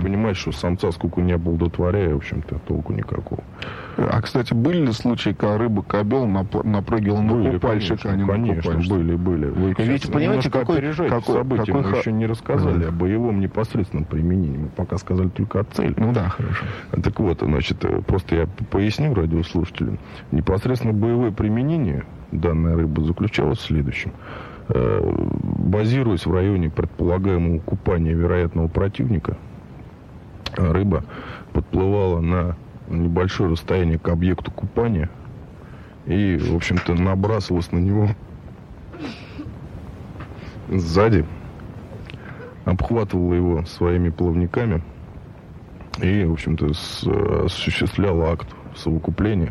понимаете, что самца сколько не оплодотворяя, в общем-то, толку никакого. А, кстати, были ли случаи, когда рыба-кобел напрыгивала на купальщика, а не на купальщика? Были. Вы ведь понимаете, какой события мы еще не рассказали о боевом непосредственном применении. Мы пока сказали только о цели. Ну да, хорошо. Так вот, значит, просто я поясню радиослушателям. Непосредственно боевое применение данной рыбы заключалось в следующем. Базируясь в районе предполагаемого купания вероятного противника, рыба подплывала на небольшое расстояние к объекту купания и, в общем-то, набрасывалась на него сзади, обхватывала его своими плавниками и, в общем-то, осуществляла акт совокупления.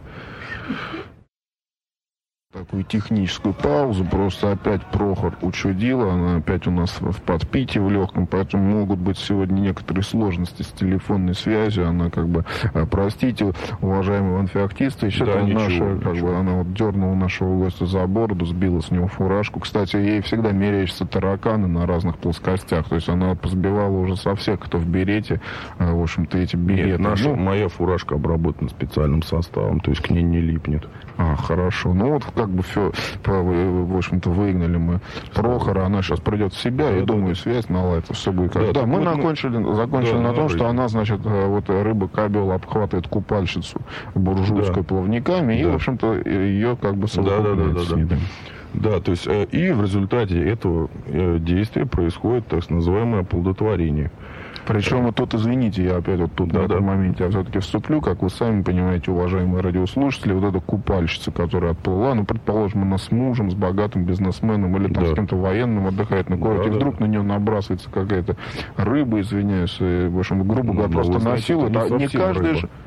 Такую техническую паузу, просто опять Прохор учудил, она опять у нас в подпитии в легком, поэтому могут быть сегодня некоторые сложности с телефонной связью, она как бы, простите, уважаемый Иван Феоктистович, да, она вот дернула нашего гостя за бороду, сбила с него фуражку, кстати, ей всегда мерещатся тараканы на разных плоскостях, то есть она позбивала уже со всех, кто в берете, в общем-то, эти береты. Нет, моя фуражка обработана специальным составом, то есть к ней не липнет. Хорошо, ну вот как бы все, в общем-то, выгнали мы Прохора, она сейчас придет в себя, и думаю, связь наладится, все будет как... Да, мы закончили на том, что она, значит, вот рыба-кобел обхватывает купальщицу буржуйской плавниками, и, в общем-то, ее как бы совокупляет с видом. Да, то есть и в результате этого действия происходит так называемое оплодотворение. Причем вот тут, извините, я опять вот тут на этом моменте я все-таки вступлю, как вы сами понимаете, уважаемые радиослушатели, вот эта купальщица, которая отплыла, ну, предположим, она с мужем, с богатым бизнесменом или там с кем-то военным отдыхает на курорте, и вдруг на нее набрасывается какая-то рыба, извиняюсь, в общем, грубо говоря, просто насилует, не каждый же...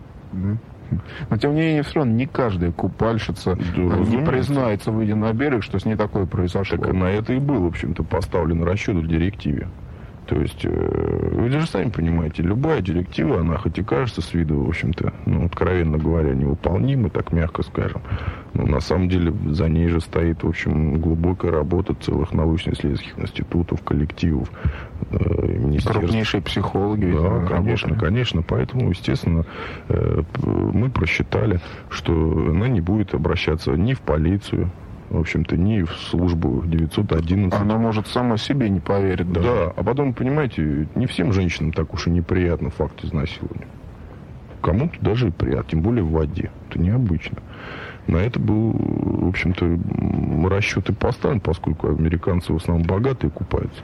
Но, тем не менее, все равно не каждая купальщица не признается, выйдя на берег, что с ней такое произошло. Так на это и был, в общем-то, поставлен расчет в директиве. То есть, вы же сами понимаете, любая директива, она хоть и кажется с виду, в общем-то, ну, откровенно говоря, невыполнимой, так мягко скажем, но на самом деле за ней же стоит, в общем, глубокая работа целых научно-исследовательских институтов, коллективов, министерств. Крупнейшие психологи. Да, конечно. Поэтому, естественно, мы просчитали, что она не будет обращаться ни в полицию, в общем-то, ни в службу 911. Она может сама себе не поверить. Да, а потом, понимаете, не всем женщинам так уж и неприятно факт изнасилования. Кому-то даже и приятно, тем более в воде. Это необычно. На это был, в общем-то, расчет и поставлен, поскольку американцы в основном богатые купаются.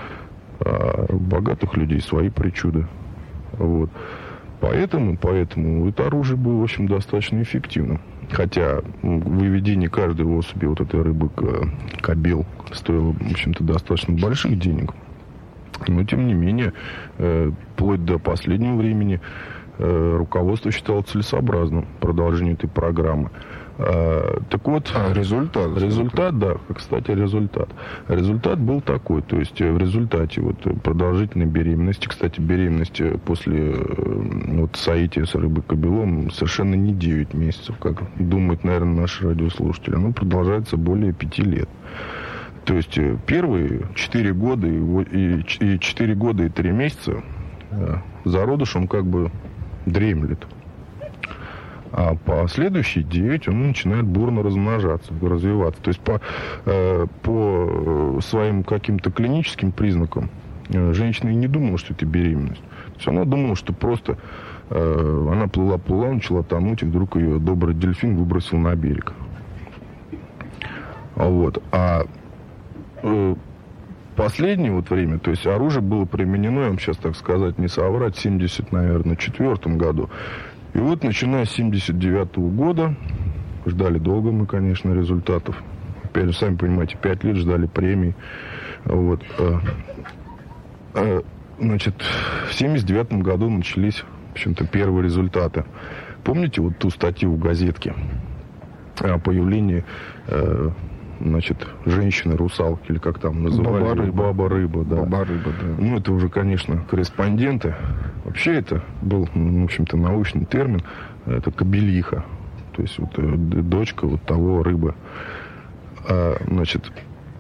А у богатых людей свои причуды. Вот. Поэтому это оружие было, в общем, достаточно эффективным. Хотя выведение каждой особи вот этой рыбы кобел стоило, в общем-то, достаточно больших денег. Но, тем не менее, вплоть до последнего времени руководство считало целесообразным продолжение этой программы. Так вот, результат, да, кстати, результат. Результат был такой, то есть в результате вот продолжительной беременности, кстати, беременность после вот соития с рыбой-кобелом совершенно не 9 месяцев, как думают, наверное, наши радиослушатели, оно продолжается более 5 лет. То есть первые 4 года и 4 года и 3 месяца зародыш, он как бы дремлет. А последующие 9 он начинает бурно размножаться, развиваться. То есть по своим каким-то клиническим признакам женщина и не думала, что это беременность. То есть она думала, что просто она плыла, начала тонуть, и вдруг ее добрый дельфин выбросил на берег. Вот. А последнее вот время, то есть оружие было применено, я вам сейчас, так сказать, не соврать, в 1974 году. И вот, начиная с 1979 года, ждали долго мы, конечно, результатов. Опять же, сами понимаете, 5 лет ждали премий. Вот. Значит, в 1979 году начались, в общем-то, первые результаты. Помните вот ту статью в газетке о появлении, значит, женщины-русалки, или как там называли? Баба-рыба, да. Баба-рыба, да. Ну, это уже, конечно, корреспонденты. Вообще это был, в общем-то, научный термин. Это кобелиха. То есть вот дочка вот того рыбы. Значит,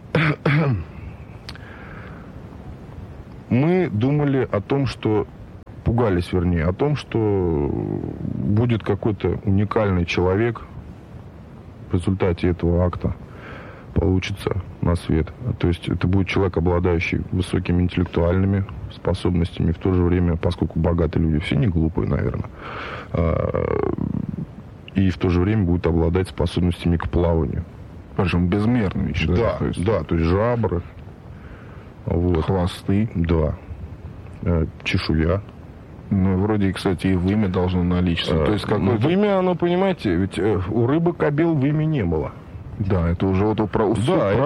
мы думали о том, что испугались, вернее, о том, что будет какой-то уникальный человек в результате этого акта получится на свет. То есть это будет человек, обладающий высокими интеллектуальными способностями, в то же время, поскольку богатые люди все не глупые, наверное, и в то же время будет обладать способностями к плаванию. Причем безмерными еще. Да, то есть жабры, вот. Хвосты. Да. Чешуя. Ну, вроде, кстати, и вымя должно наличиться. То есть какое-то... Вымя, оно, понимаете, ведь у рыбы кобел вымя не было. Да, это уже вот продукт.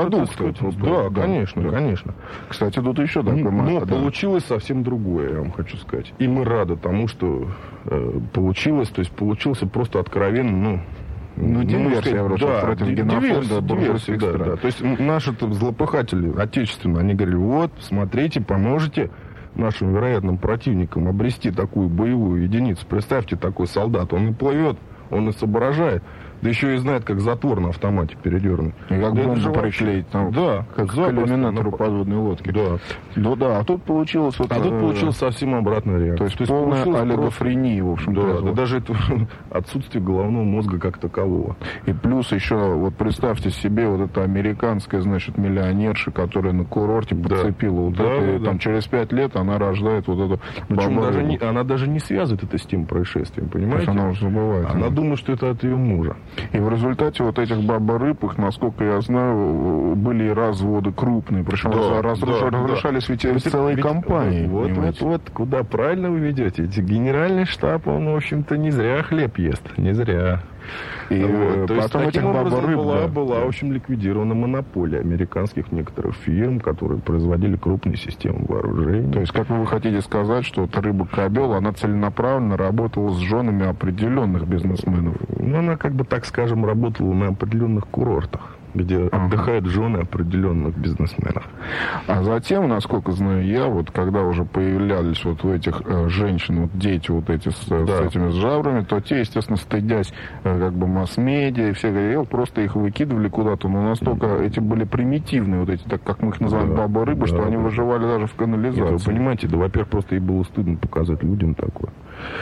Да, конечно. Кстати, тут еще такой момент. Но получилось совсем другое, я вам хочу сказать. И мы рады тому, что получилось. То есть получился просто откровенно, диверсия против генофонда буржуйских стран. Да. То есть наши-то злопыхатели отечественные, они говорили, вот, смотрите, поможете нашим вероятным противникам обрести такую боевую единицу. Представьте, такой солдат, он и плывет, он и соображает. Да еще и знает, как затвор на автомате передернуть. И как бомбу приклеить там, да, как к иллюминатору подводной лодки. Да. Ну да, а тут получилось... тут получилось совсем обратная реакция. То есть полная олигофрения, в общем-то. Да, даже это отсутствие головного мозга как такового. И плюс еще, вот представьте себе, вот эта американская, значит, миллионерша, которая на курорте подцепила вот это, и там через 5 лет она рождает вот эту... Причем она даже не связывает это с тем происшествием, понимаете? Она уже забывает. Она думает, что это от ее мужа. И в результате вот этих баба-рыб, их, насколько я знаю, были и разводы крупные. Причем разрушались ведь целые компании. Вот, куда правильно вы ведете. Генеральный штаб, он, в общем-то, не зря хлеб ест. Не зря. И то есть, таким образом была, в общем, ликвидирована монополия американских некоторых фирм, которые производили крупные системы вооружений. То есть, как вы хотите сказать, что эта рыба-кобел, она целенаправленно работала с женами определенных бизнесменов? Ну, она, как бы, так скажем, работала на определенных курортах, где отдыхают жены определенных бизнесменов. А затем, насколько знаю я, вот когда уже появлялись вот у этих женщин, вот дети вот эти с этими жабрами, то те, естественно, стыдясь как бы масс-медиа и все говорили, просто их выкидывали куда-то, но настолько эти были примитивные, вот эти, так как мы их называем баба-рыбы, что они выживали даже в канализации. Нет, вы понимаете, во-первых, просто ей было стыдно показать людям такое.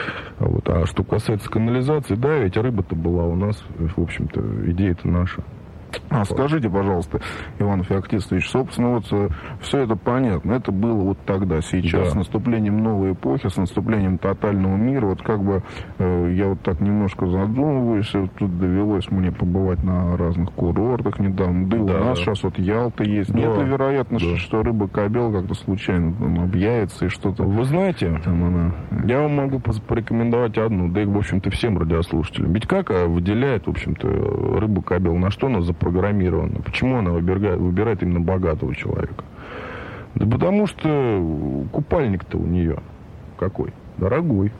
А что касается канализации, да, ведь рыба-то была у нас, в общем-то, идея-то наша. Скажите, пожалуйста, Иван Феоктистович, собственно, вот все это понятно, это было вот тогда, сейчас, с наступлением новой эпохи, с наступлением тотального мира, вот как бы я вот так немножко задумываюсь, тут довелось мне побывать на разных курортах недавно, да и у нас сейчас вот Ялта есть, нет ли вероятности, что рыба-кобел как-то случайно там объявится и что-то? Вы знаете, я вам могу порекомендовать одну, да и, в общем-то, всем радиослушателям, ведь как выделяет, в общем-то, рыба-кобел, на что она запрограммирована? Почему она выбирает именно богатого человека? Да потому что купальник-то у нее какой? Дорогой.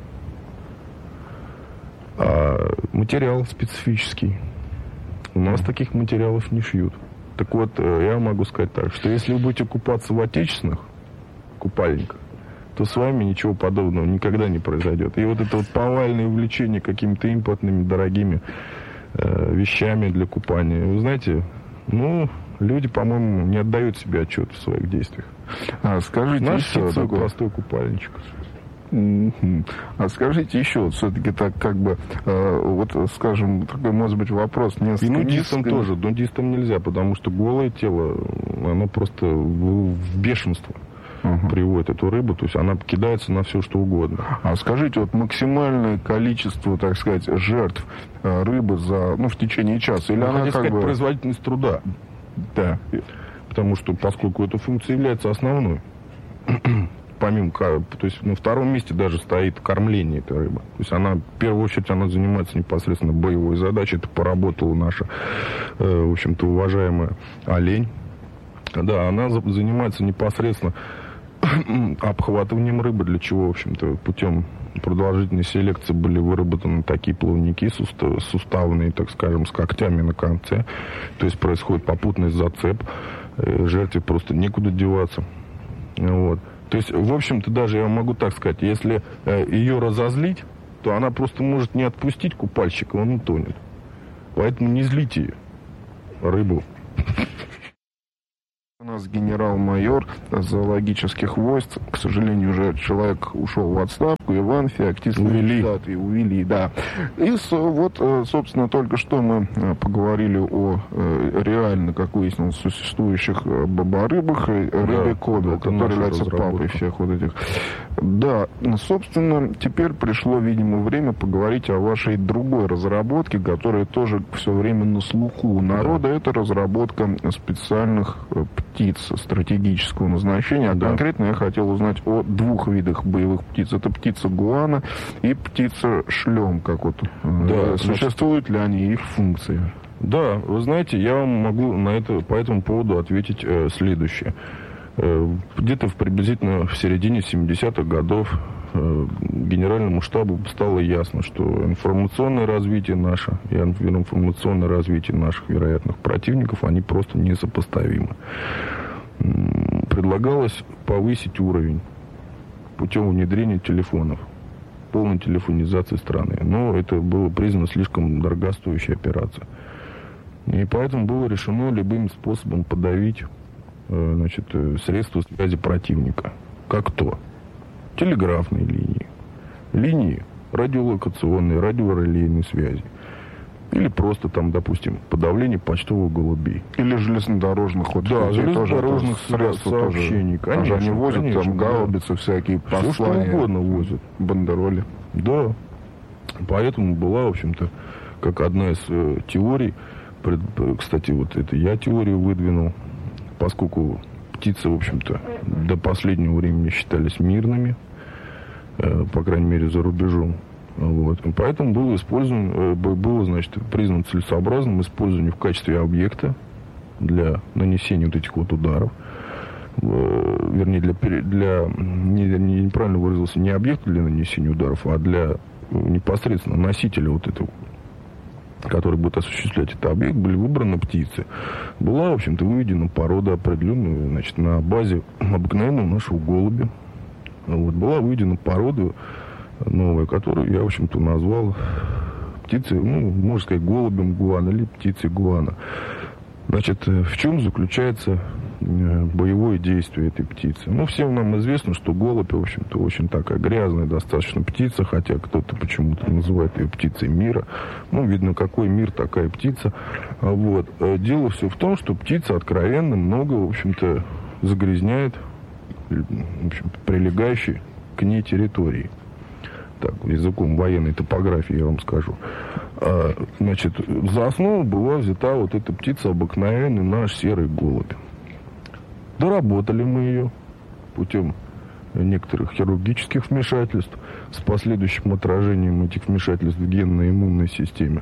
А материал специфический. У нас таких материалов не шьют. Так вот, я могу сказать так, что если вы будете купаться в отечественных купальниках, то с вами ничего подобного никогда не произойдет. И вот это вот повальное увлечение какими-то импортными дорогими вещами для купания. Вы знаете, люди, по-моему, не отдают себе отчет в своих действиях. Скажите, еще такой простой купальничек. А скажите еще, вот все-таки так как бы, вот скажем, такой, может быть, вопрос несколько... И нудистам тоже, нудистам нельзя, потому что голое тело, оно просто в бешенство приводит эту рыбу, то есть она кидается на все, что угодно. А скажите, вот максимальное количество, так сказать, жертв рыбы в течение часа, или она как бы... производительность труда. Да. Потому что, поскольку эта функция является основной, помимо, то есть на втором месте даже стоит кормление этой рыбы. То есть она, в первую очередь, она занимается непосредственно боевой задачей. Это поработала наша, в общем-то, уважаемая олень. Да, она занимается непосредственно обхватыванием рыбы, для чего, в общем-то, путем продолжительной селекции были выработаны такие плавники суставные, так скажем, с когтями на конце. То есть происходит попутный зацеп, жертве просто некуда деваться. Вот. То есть, в общем-то, даже я могу так сказать, если ее разозлить, то она просто может не отпустить купальщика, он утонет. Поэтому не злите ее, рыбу. У нас генерал-майор зоологических войск, к сожалению, уже человек ушел в отставку, Иван Феоктистович увели, да. И вот, собственно, только что мы поговорили о реально, как выяснилось, существующих боборыбах и рыбе кодал, который является папой всех вот этих. Да, собственно, теперь пришло, видимо, время поговорить о вашей другой разработке, которая тоже все время на слуху у народа. Это разработка специальных птиц стратегического назначения. А конкретно я хотел узнать о двух видах боевых птиц. Это птица гуана и птица шлем. Как вот, существуют ли они, их функции? Да, вы знаете, я вам могу по этому поводу ответить следующее. Где-то приблизительно в середине 70-х годов Генеральному штабу стало ясно, что информационное развитие наше и информационное развитие наших вероятных противников, они просто несопоставимы. Предлагалось повысить уровень путем внедрения телефонов, полной телефонизации страны. Но это было признано слишком дорогостоящей операцией. И поэтому было решено любым способом подавить средства связи противника. Как то? Телеграфные линии радиолокационной, радиорелейной связи. Или просто там, допустим, подавление почтовых голубей. Или железнодорожных железнодорожных сообщений. Конечно, они возят там гаубицы всякие, послания. Все что угодно возят. Бандероли. Да. Поэтому была, в общем-то, как одна из теорий, кстати, вот это я теорию выдвинул, поскольку птицы, в общем-то, до последнего времени считались мирными, по крайней мере, за рубежом. Вот. Поэтому было признано целесообразным использование в качестве объекта для нанесения вот этих вот ударов. Вернее, неправильно выразился, не объекта для нанесения ударов, а для непосредственно носителя вот этого, который будет осуществлять этот объект, были выбраны птицы. Была, в общем-то, выведена порода определенная, на базе обыкновенного нашего голубя. Вот, была выведена порода новая, которую я, в общем-то, назвал птицей, можно сказать, голубем гуана или птицей гуана. Значит, в чем заключается боевое действие этой птицы? Всем нам известно, что голубь, в общем-то, очень такая грязная достаточно птица, хотя кто-то почему-то называет ее птицей мира. Видно, какой мир, такая птица. Вот. Дело все в том, что птица откровенно много, в общем-то, загрязняет, в общем-то, прилегающей к ней территории. Так, языком военной топографии я вам скажу. Значит, за основу была взята вот эта птица обыкновенный наш серый голубь. Доработали мы ее путем некоторых хирургических вмешательств с последующим отражением этих вмешательств в генно-иммунной системе,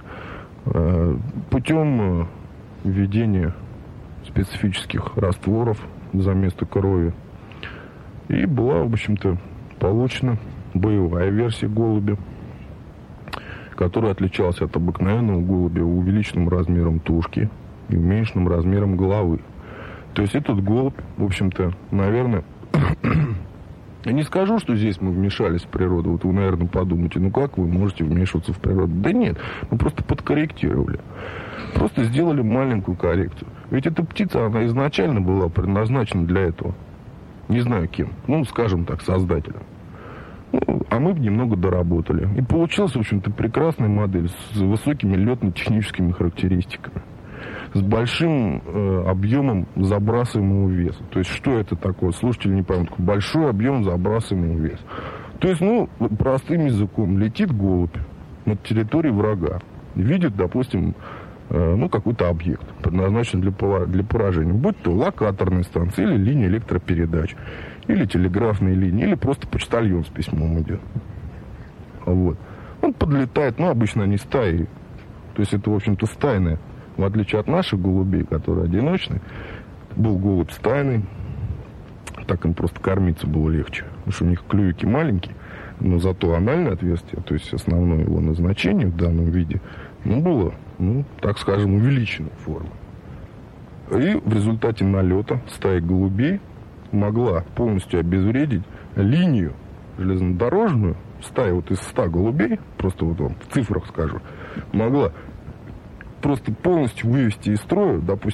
путем введения специфических растворов за место крови. И была, в общем-то, получена боевая версия голубя, которая отличалась от обыкновенного голубя увеличенным размером тушки и уменьшенным размером головы. То есть этот голубь, в общем-то, наверное, я не скажу, что здесь мы вмешались в природу. Вот вы, наверное, подумаете, как вы можете вмешиваться в природу? Да нет, мы просто подкорректировали. Просто сделали маленькую коррекцию. Ведь эта птица, она изначально была предназначена для этого. Не знаю кем. Скажем так, создателем. А мы немного доработали. И получилась, в общем-то, прекрасная модель с высокими летно-техническими характеристиками. С большим объемом забрасываемого веса. То есть, что это такое? Слушатели не поймут. Большой объем забрасываемого веса. То есть, простым языком, летит голубь над территорией врага. Видит, допустим, какой-то объект, предназначен для поражения. Будь то локаторная станция, или линия электропередач, или телеграфные линии, или просто почтальон с письмом идет. Вот. Он подлетает, обычно они стаи. То есть это, в общем-то, стайное. В отличие от наших голубей, которые одиночные, был голубь стайный. Так им просто кормиться было легче. Потому что у них клювики маленькие, но зато анальное отверстие, то есть основное его назначение в данном виде, было, так скажем, увеличенной формы. И в результате налета стаи голубей могла полностью обезвредить линию железнодорожную. Стая из 100 голубей, просто вам в цифрах скажу, могла просто полностью вывести из строя, допустим,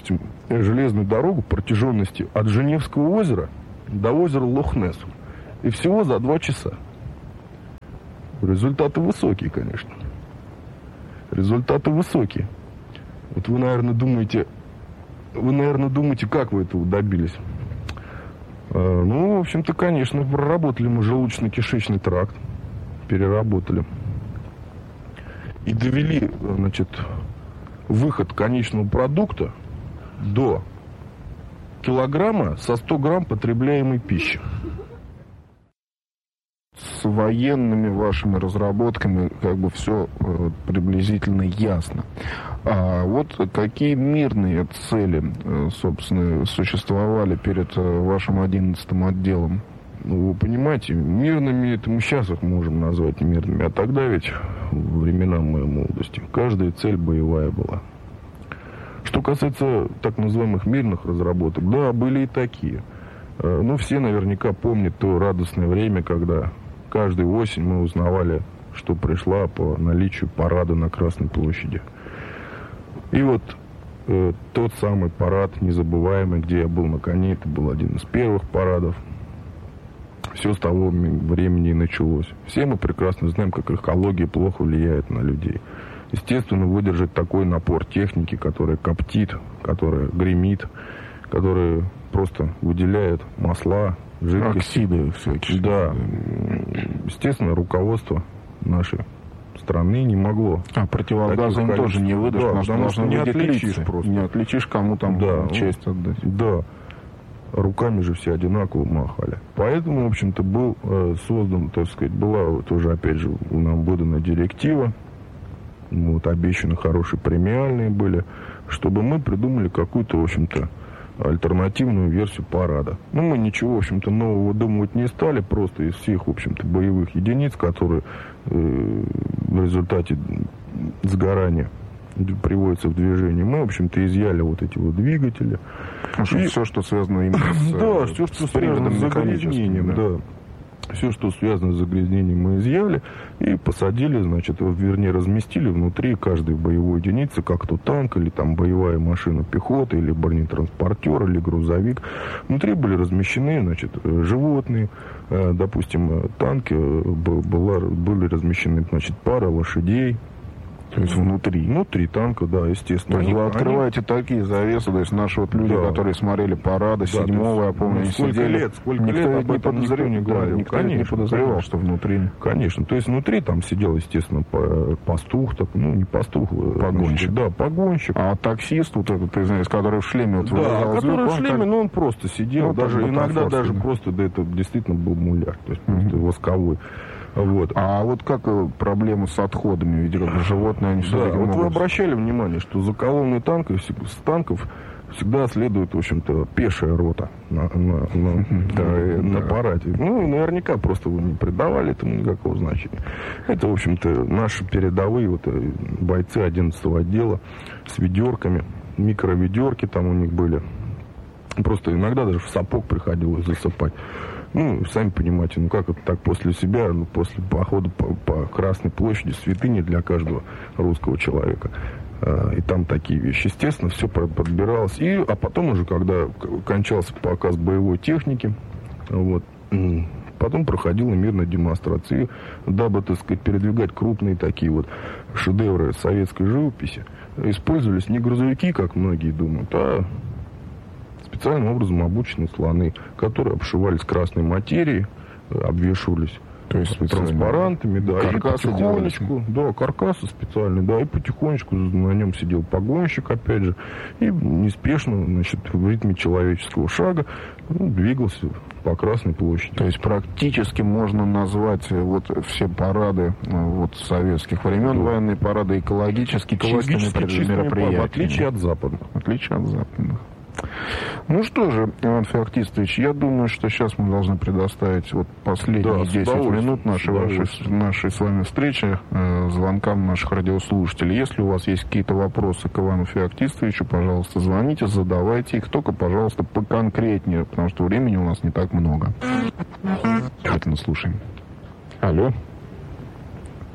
железную дорогу протяженностью от Женевского озера до озера Лох-Несс. И всего за 2 часа. Результаты высокие, конечно. Результаты высокие. Вот вы, наверное, думаете, как вы этого добились? Ну, в общем-то, конечно, проработали мы желудочно-кишечный тракт. Переработали. И довели, значит, выход конечного продукта до килограмма со 100 грамм потребляемой пищи. С военными вашими разработками как бы все приблизительно ясно. А вот какие мирные цели, собственно, существовали перед вашим 11-м отделом? Ну, вы понимаете, мирными, это мы сейчас их можем назвать мирными, а тогда ведь, во времена моей молодости, каждая цель боевая была. Что касается так называемых мирных разработок, да, были и такие. Ну, все наверняка помнят то радостное время, когда каждую осень мы узнавали, что пришла по наличию парада на Красной площади. И вот тот самый парад незабываемый, где я был на коне, это был один из первых парадов. Все с того времени и началось. Все мы прекрасно знаем, как экология плохо влияет на людей. Естественно, выдержать такой напор техники, которая коптит, которая гремит, которая просто выделяет масла, жидкости. Оксиды всякие. Да. Естественно, руководство нашей страны не могло. А противогазы им тоже не выдашь, да, потому что не отличишь просто. Не отличишь, кому там честь отдать. Да. Руками же все одинаково махали. Поэтому, в общем-то, был создан, так сказать, была тоже, опять же, нам выдана директива, вот, обещаны хорошие премиальные были, чтобы мы придумали какую-то, в общем-то, альтернативную версию парада. Ну, мы ничего, в общем-то, нового выдумывать не стали, просто из всех, в общем-то, боевых единиц, которые в результате сгорания приводятся в движение, мы, в общем-то, изъяли вот эти вот двигатели. И все, что связано именно с да, все, что связано с загрязнением, да. Все, что связано с загрязнением, мы изъяли и посадили, значит, вернее, разместили внутри каждой боевой единицы, как то танк, или там боевая машина пехоты, или бронетранспортер, или грузовик. Внутри были размещены, значит, животные, допустим, танки, были размещены, значит, пара лошадей. То есть внутри танка, да, естественно. То есть вы открываете такие завесы, то есть наши вот люди, да, которые смотрели парады, да, 7-го, я помню, сколько лет об этом никто не говорил. Никто не подозревал, что внутри. Конечно, то есть внутри там сидел, естественно, пастух, так, ну, не пастух, погонщик. Да, погонщик. А таксист вот этот, ты знаешь, который в шлеме вот да, который в шлеме, ну, он просто сидел, ну, даже иногда даже просто, да, это действительно был муляр, то есть просто восковой. Вот. А вот как проблемы с отходами? Ведь животные, они все да, вот вы обращали внимание, что за колонной танков всегда следует, в общем-то, пешая рота на параде. Ну, наверняка просто вы не придавали этому никакого значения. Это, в общем-то, наши передовые вот, бойцы 11-го отдела с ведерками, микроведерки там у них были. Просто иногда даже в сапог приходилось засыпать. Ну, сами понимаете, ну как это так после себя, ну, после похода по Красной площади, святыни для каждого русского человека. И там такие вещи. Естественно, все подбиралось. А потом уже, когда кончался показ боевой техники, вот, потом проходила мирная демонстрация. И, дабы, так сказать, передвигать крупные такие вот шедевры советской живописи, использовались не грузовики, как многие думают, а специальным образом обученные слоны, которые обшивались красной материей, обвешивались, то есть транспарантами, да, каркасы, и потихонечку, да, каркасы специальные, да, и потихонечку на нем сидел погонщик, опять же, и неспешно, значит, в ритме человеческого шага двигался по Красной площади. То есть практически можно назвать вот все парады вот советских времен, да, военные парады экологически чистыми мероприятиями. В отличие от западных. Ну что же, Иван Феоктистович, я думаю, что сейчас мы должны предоставить вот последние 10 минут нашей с вами встречи звонкам наших радиослушателей. Если у вас есть какие-то вопросы к Ивану Феоктистовичу, пожалуйста, звоните, задавайте их, только, пожалуйста, поконкретнее, потому что времени у нас не так много. Давайте слушаем. Алло.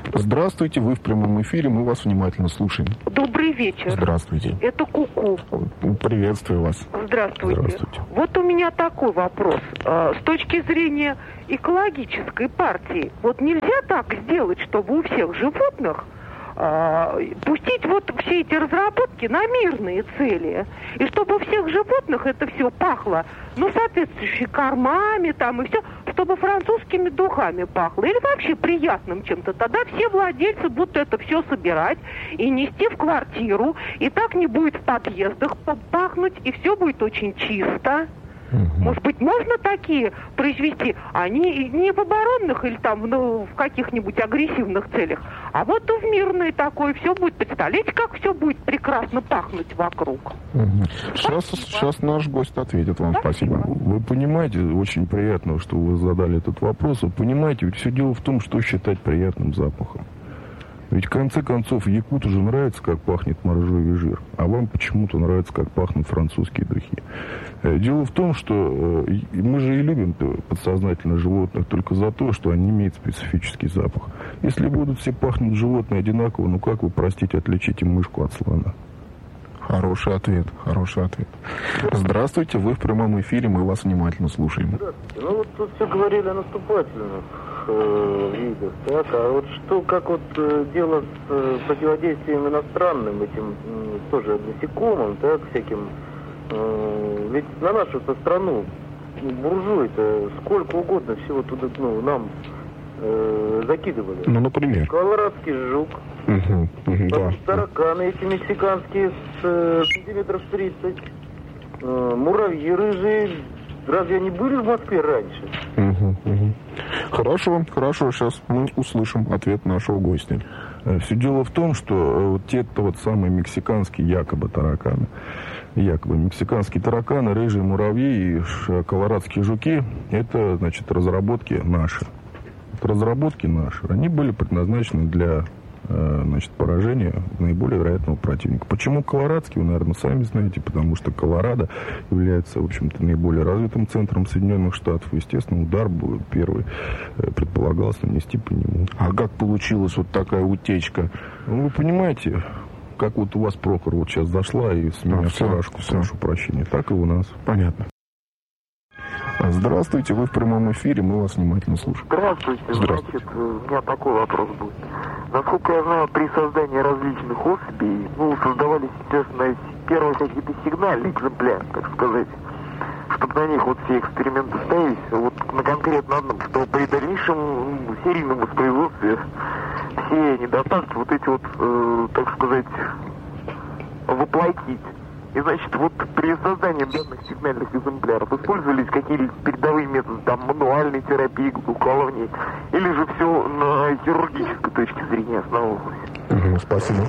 Здравствуйте, вы в прямом эфире, мы вас внимательно слушаем. Добрый вечер. Здравствуйте. Это Ку-ку. Приветствую вас. Здравствуйте. Здравствуйте. Вот у меня такой вопрос. С точки зрения экологической партии, вот нельзя так сделать, чтобы у всех животных пустить вот все эти разработки на мирные цели. И чтобы у всех животных это все пахло, ну, соответствующими кормами там и все, чтобы французскими духами пахло. Или вообще приятным чем-то. Тогда все владельцы будут это все собирать и нести в квартиру. И так не будет в подъездах пахнуть, и все будет очень чисто. Может быть, можно такие произвести? Они не в оборонных или там в каких-нибудь агрессивных целях, а вот в мирное такое все будет. Представляете, как все будет прекрасно пахнуть вокруг? Сейчас наш гость ответит вам. Спасибо. Вы понимаете, очень приятно, что вы задали этот вопрос. Вы понимаете, ведь все дело в том, что считать приятным запахом. Ведь в конце концов якуту уже нравится, как пахнет моржовый жир, а вам почему-то нравится, как пахнут французские духи. Дело в том, что мы же и любим подсознательно животных только за то, что они имеют специфический запах. Если будут все пахнуть животные одинаково, ну как вы, простите, отличите мышку от слона? Хороший ответ, хороший ответ. Здравствуйте, вы в прямом эфире, мы вас внимательно слушаем. Здравствуйте. Ну вот тут все говорили о наступательных видах, так, а вот что, как вот дело с противодействием иностранным этим тоже насекомым, так, всяким, ведь на нашу-то страну буржуи-то сколько угодно всего туда, ну, нам закидывали. Ну, например? Колорадский жук, да. тараканы эти мексиканские с сантиметров 30, муравьи рыжие. Разве они были в Москве раньше? Хорошо, сейчас мы услышим ответ нашего гостя. Все дело в том, что вот те-то вот самые мексиканские якобы тараканы, мексиканские тараканы, рыжие муравьи и колорадские жуки, это, значит, разработки наши. Разработки наши, они были предназначены для, значит, поражения наиболее вероятного противника. Почему колорадский, вы, наверное, сами знаете, потому что Колорадо является, в общем-то, наиболее развитым центром Соединенных Штатов. Естественно, удар первый предполагалось нанести по нему. А как получилась вот такая утечка? Ну, вы понимаете, как вот у вас Прохор вот сейчас зашла и с меня фуражку, прошу прощения, так и у нас. Понятно. Здравствуйте, вы в прямом эфире, мы вас внимательно слушаем. Здравствуйте. Значит, у меня такой вопрос будет. Насколько я знаю, при создании различных особей, создавались, естественно, первые какие-то сигнальные экземпляры, так сказать, чтобы на них вот все эксперименты ставились, вот на конкретно одном, что при дальнейшем серийном воспроизводстве все недостатки вот эти вот, так сказать, воплотить. И, значит, вот при создании данных сигнальных экземпляров использовались какие-либо передовые методы, там, мануальной терапии, укалывания, или же все на хирургической точке зрения основывалось? Спасибо.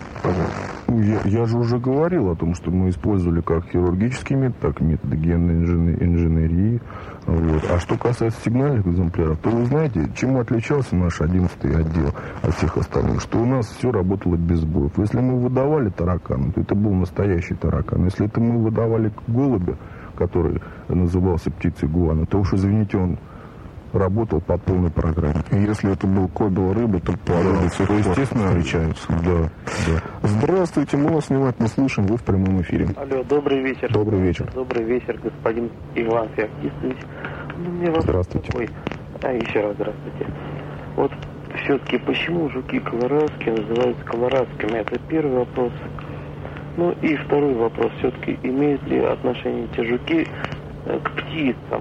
Я же уже говорил о том, что мы использовали как хирургический метод, так и методы генной инженерии. Вот. А что касается сигнальных экземпляров, то вы знаете, чем отличался наш 11-й отдел от всех остальных? Что у нас все работало без сбоев. Если мы выдавали таракана, то это был настоящий таракан. Если это мы выдавали голубя, который назывался птицей гуана, то уж, извините, он работал по полной программе. И если это был кобел рыбы, то плоды то, естественно, встречаются. Да. Здравствуйте, мы вас внимательно слушаем, вы в прямом эфире. Алло, добрый вечер. Добрый вечер. Добрый вечер, господин Иван Феоктистович. Здравствуйте. Еще раз здравствуйте. Вот все-таки почему жуки колорадские называются колорадскими? Это первый вопрос. Ну и второй вопрос. Все-таки имеют ли отношение эти жуки к птицам?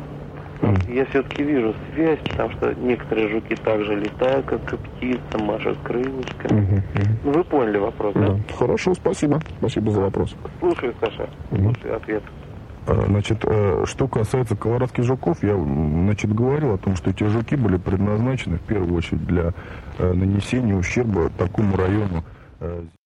Я все-таки вижу связь, потому что некоторые жуки также летают, как и птицы, машут крылышками. Вы поняли вопрос, да? Хорошо, спасибо. Спасибо за вопрос. Слушаю, Саша. Слушаю ответ. Значит, что касается колорадских жуков, я, говорил о том, что эти жуки были предназначены в первую очередь для нанесения ущерба такому району